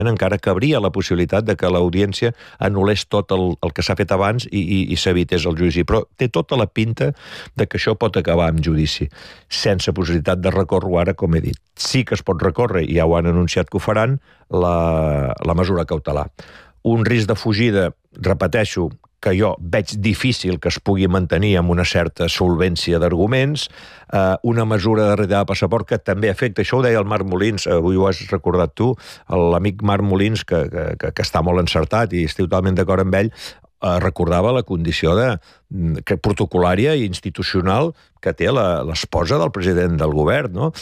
encara cabria la possibilitat de que l'audiència anul·lés tot el que s'ha fet abans i s'evités el judici. Però té tota la pinta de que això pot acabar amb judici, sense possibilitat de recórrer ara, com he dit. Sí que es pot recórrer, i ja ho han anunciat que ho faran, la mesura cautelar. Un risc de fugida, repeteixo, que jo veig difícil que es pugui mantenir amb una certa solvència d'arguments, una mesura de retirada de passaport que també afecta, això ho deia el Marc Molins, avui ho has recordat tu, l'amic Marc Molins, que està molt encertat i estic totalment d'acord amb ell, recordava la condició protocolària i institucional que té l'esposa del president del govern, no?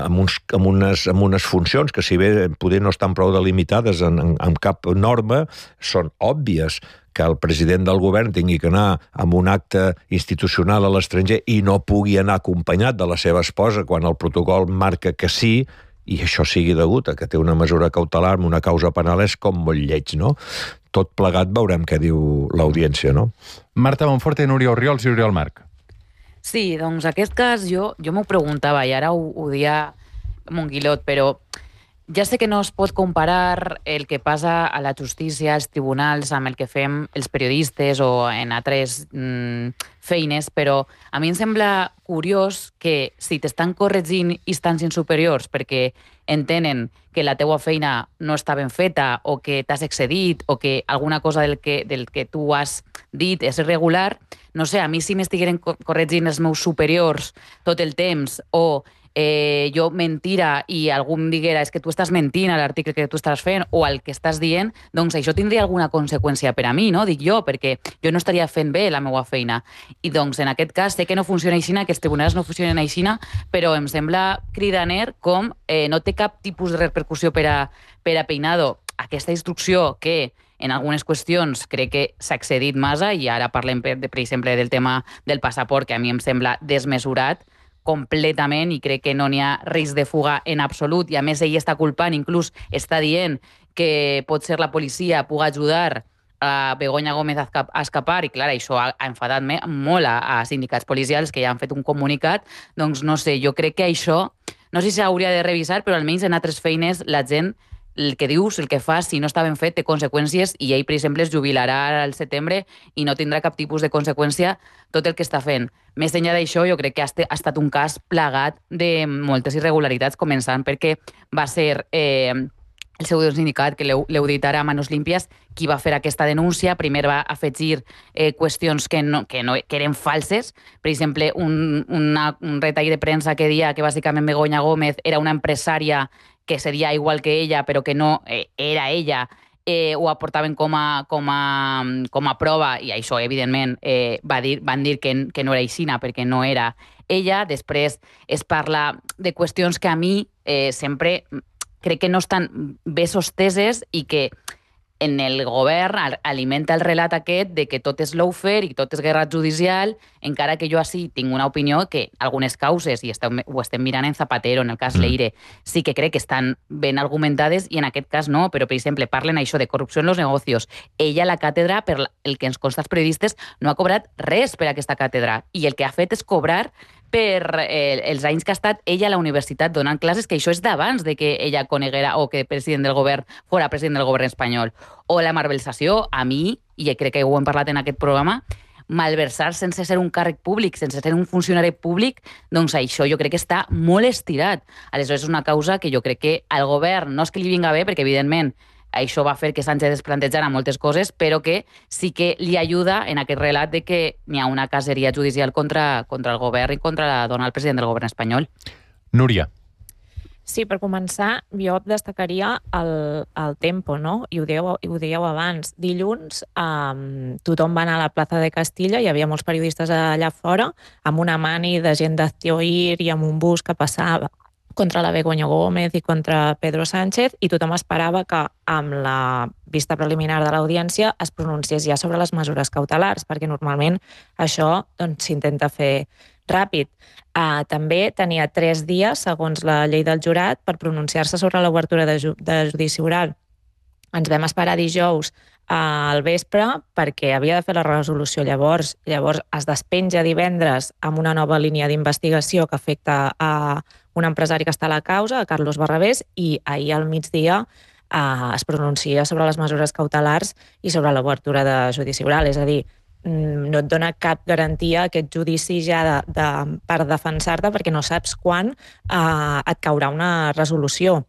amb unes funcions que, si bé poder no estan prou delimitades en cap norma, són òbvies. Que el president del govern tingui que anar amb un acte institucional a l'estranger i no pugui anar acompanyat de la seva esposa quan el protocol marca que sí, i això sigui degut a que té una mesura cautelar amb una causa penal, és com molt lleig, no? Tot plegat veurem què diu l'audiència, no? Marta Monforte, Núria Orriols i Oriol Marc. Sí, doncs aquest cas jo m'ho preguntava i ara ho dia Monguilot, però ja sé que no es pot comparar el que passa a la justícia, als tribunals, amb el que fem els periodistes o en altres feines, però a mi em sembla curiós que si t'estan corregint instàncies superiors perquè entenen que la teua feina no està ben feta o que t'has excedit o que alguna cosa del que tu has dit és irregular, no sé, a mi si m'estigueren corregint els meus superiors tot el temps o jo mentira i algú em diguera és que tu estàs mentint a l'article que tu estàs fent o al que estàs dient, doncs això tindria alguna conseqüència per a mi, no? Dic jo, perquè jo no estaria fent bé la meva feina. I doncs en aquest cas sé que no funciona així, que els tribunals no funcionen així, però em sembla cridaner com no té cap tipus de repercussió per a Peinado aquesta instrucció que en algunes qüestions crec que s'ha excedit massa, i ara parlem, per exemple, del tema del passaport, que a mi em sembla desmesurat completament i crec que no n'hi ha risc de fuga en absolut, i a més ell està culpant, inclús està dient que pot ser la policia pugui ajudar a Begoña Gómez a escapar, i clar, això ha enfadat molt a sindicats policials que ja han fet un comunicat. Doncs no sé, jo crec que això no sé si s'hauria de revisar, però almenys en altres feines la gent el que dius, el que fas, si no està ben fet, té conseqüències, i ell, per exemple, es jubilarà al setembre i no tindrà cap tipus de conseqüència tot el que està fent. Més enllà d'això, jo crec que ha estat un cas plagat de moltes irregularitats, començant perquè va ser el seu sindicat, que l'heu dit ara a Manos Limpias, qui va fer aquesta denúncia. Primer va afegir qüestions que eren falses. Per exemple, un retall de premsa que deia que bàsicament Begoña Gómez era una empresària que seria igual que ella, però que no era ella, ho aportaven com a prova, i això, evidentment, van dir que no era aixina, perquè no era ella. Després es parla de qüestions que a mi sempre crec que no estan bé sosteses i que en el govern alimenta el relat aquest de que tot és lawfare i tot és guerra judicial, encara que jo així tinc una opinió que algunes causes, i ho estem mirant en Zapatero, en el cas Leire, sí que crec que estan ben argumentades, i en aquest cas no, però, per exemple, parlen això de corrupció en los negocios. Ella, la càtedra, per el que ens consta als periodistes, no ha cobrat res per aquesta càtedra, i el que ha fet és cobrar per els anys que ha estat ella a la universitat donant classes, que això és d'abans de que ella coneguera o que el president del govern fora president del govern espanyol. O la malversació, a mi, i crec que ho hem parlat en aquest programa, malversar sense ser un càrrec públic, sense ser un funcionari públic, doncs això jo crec que està molt estirat. Aleshores és una causa que jo crec que al govern no és que li vinga bé, perquè evidentment això va fer que Sánchez es plantejara moltes coses, però que sí que li ajuda en aquest relat de que n'hi ha una caceria judicial contra el govern i contra la dona del president del govern espanyol. Núria. Sí, per començar, jo destacaria el tempo, no? I ho dèieu abans. Dilluns tothom va anar a la plaça de Castilla, hi havia molts periodistes allà fora, amb una mani de gent d'Aztio Ir i amb un bus que passava contra la Begoña Gómez i contra Pedro Sánchez, i tothom esperava que amb la vista preliminar de l'audiència es pronunciés ja sobre les mesures cautelars, perquè normalment això s'intenta fer ràpid. També tenia 3 dies, segons la llei del jurat, per pronunciar-se sobre l'obertura de judici oral. Ens vam esperar dijous al vespre perquè havia de fer la resolució llavors. Llavors es despenja divendres amb una nova línia d'investigació que afecta a un empresari que està a la causa, a Carlos Barrabés, i ahir al migdia es pronuncia sobre les mesures cautelars i sobre l'obertura de judici oral. És a dir, no et dona cap garantia aquest judici ja per defensar-te, perquè no saps quan et caurà una resolució.